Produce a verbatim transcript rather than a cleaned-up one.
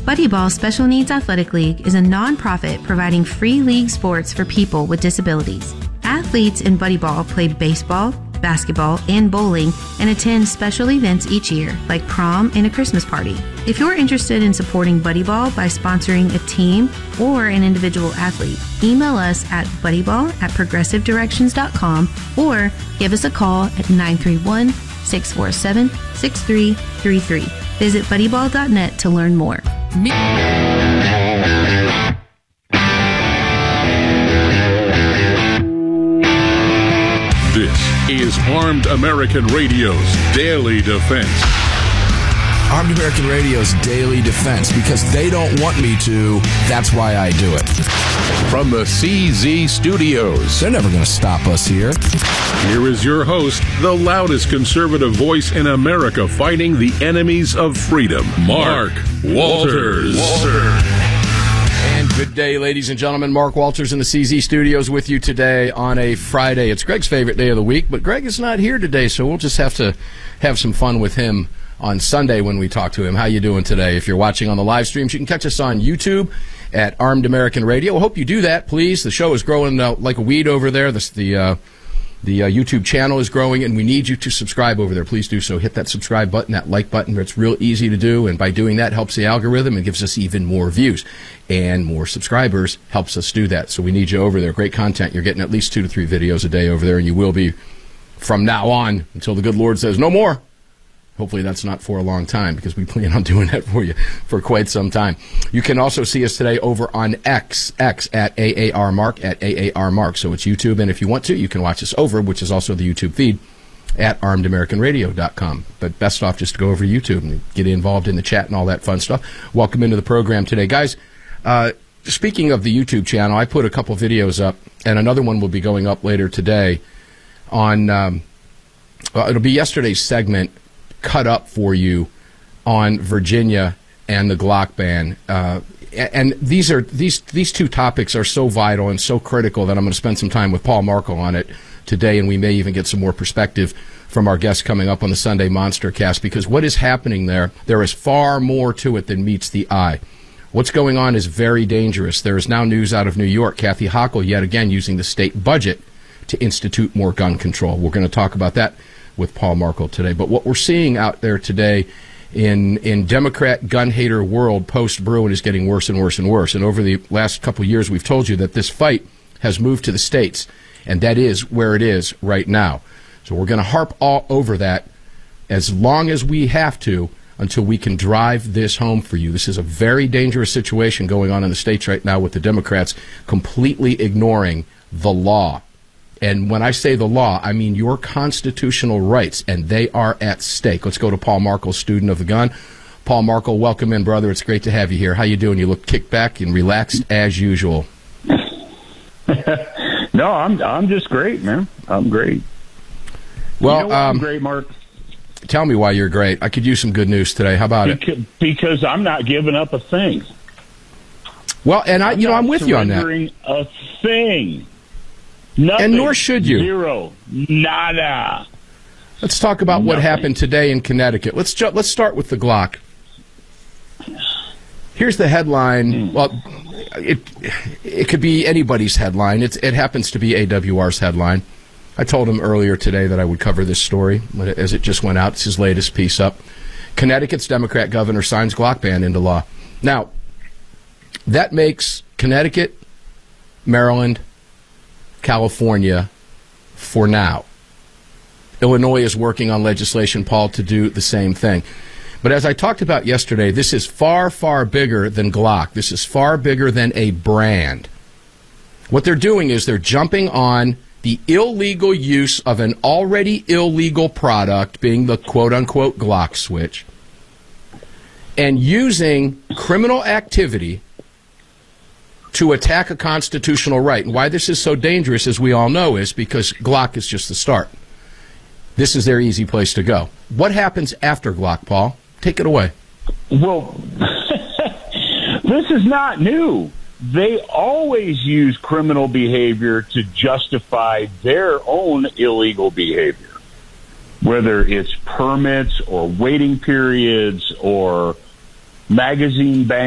Buddy Ball Special Needs Athletic League is a nonprofit providing free league sports for people with disabilities. Athletes in Buddy Ball play baseball, basketball, and bowling and attend special events each year, like prom and a Christmas party. If you're interested in supporting Buddy Ball by sponsoring a team or an individual athlete, email us at buddyball at progressive directions dot com or give us a call at nine three one, six four seven, six three three three. Visit buddyball dot net to learn more. This is Armed American Radio's Daily Defense. Armed American Radio's Daily Defense, because they don't want me to, that's why I do it. From the C Z Studios. They're never going to stop us here. Here is your host, the loudest conservative voice in America fighting the enemies of freedom, Mark Walters. Walter. And good day, ladies and gentlemen. Mark Walters in the C Z Studios with you today on a Friday. It's Greg's favorite day of the week, but Greg is not here today, so we'll just have to have some fun with him on Sunday when we talk to him. How you doing today? If you're watching on the live streams, you can catch us on YouTube at Armed American Radio. I hope you do that, please. The show is growing uh, like a weed over there. This, the uh, the uh, YouTube channel is growing, and we need you to subscribe over there. Please do so. Hit that subscribe button, that like button. It's real easy to do, and by doing that, helps the algorithm and gives us even more views. And more subscribers helps us do that. So we need you over there. Great content. You're getting at least two to three videos a day over there, and you will be from now on until the good Lord says no more. Hopefully that's not for a long time, because we plan on doing that for you for quite some time. You can also see us today over on X, X at A A R Mark, at A A R Mark. So it's YouTube, and if you want to, you can watch us over, which is also the YouTube feed, at armed american radio dot com. But best off just to go over to YouTube and get involved in the chat and all that fun stuff. Welcome into the program today. Guys, uh, speaking of the YouTube channel, I put a couple videos up, and another one will be going up later today on, um, uh, it'll be yesterday's segment, cut up for you on Virginia and the Glock ban. Uh, and these are these these two topics are so vital and so critical that I'm going to spend some time with Paul Markel on it today, and we may even get some more perspective from our guests coming up on the Sunday Monster Cast, because what is happening there, there is far more to it than meets the eye. What's going on is very dangerous. There is now news out of New York, Kathy Hochul yet again using the state budget to institute more gun control. We're going to talk about that with Paul Markel today. But what we're seeing out there today in in Democrat gun hater world post Bruen is getting worse and worse and worse. And over the last couple of years, we've told you that this fight has moved to the states, and that is where it is right now. So we're going to harp all over that as long as we have to until we can drive this home for you. This is a very dangerous situation going on in the states right now with the Democrats completely ignoring the law. And when I say the law, I mean your constitutional rights, and they are at stake. Let's go to Paul Markel, student of the gun. Paul Markel, welcome in, brother. It's great to have you here. How you doing? You look kicked back and relaxed as usual. No, I'm I'm just great, man. I'm great. Well, you know why um, I'm great, Mark. Tell me why you're great. I could use some good news today. How about because, it? Because I'm not giving up a thing. Well, and I, I'm you know, not I'm with you on that. Surrendering a thing. Nothing. And nor should you. Zero. Nada. Let's talk about Nothing. what happened today in Connecticut. Let's ju- let's start with the Glock. Here's the headline. Mm. Well, it it could be anybody's headline. It's, it happens to be A W R's headline. I told him earlier today that I would cover this story as it just went out. It's his latest piece up. Connecticut's Democrat governor signs Glock ban into law. Now, that makes Connecticut, Maryland, California for now. Illinois is working on legislation, Paul, to do the same thing. But as I talked about yesterday, this is far, far bigger than Glock. This is far bigger than a brand. What they're doing is they're jumping on the illegal use of an already illegal product, being the quote-unquote Glock switch, and using criminal activity to attack a constitutional right. And why this is so dangerous, as we all know, is because Glock is just the start. This is their easy place to go. What happens after Glock, Paul? Take it away. Well, this is not new. They always use criminal behavior to justify their own illegal behavior, whether it's permits or waiting periods or magazine bans.